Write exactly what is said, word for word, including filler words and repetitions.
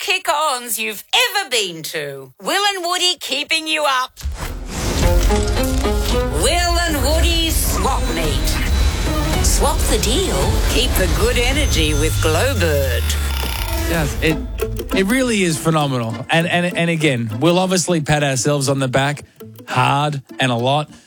kick-ons you've ever been to. Will and Woody keeping you up. Will and Woody Swap Meet. Swap the deal, keep the good energy with Glowbird. Yes, it it really is phenomenal. And, and, and again, we'll obviously pat ourselves on the back hard and a lot.